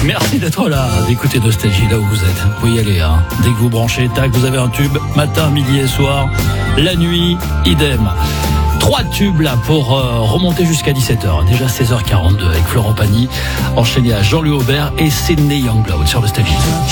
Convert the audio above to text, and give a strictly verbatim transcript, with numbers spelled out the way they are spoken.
Merci d'être là, d'écouter Nostalgie là où vous êtes. Vous pouvez y aller, hein. Dès que vous branchez, tac, vous avez un tube, matin, midi et soir. La nuit, idem. Trois tubes là pour euh, remonter jusqu'à dix-sept heures. Déjà seize heures quarante-deux avec Florent Pagny, enchaîné à Jean-Louis Aubert et Sydney Youngblood sur Nostalgie.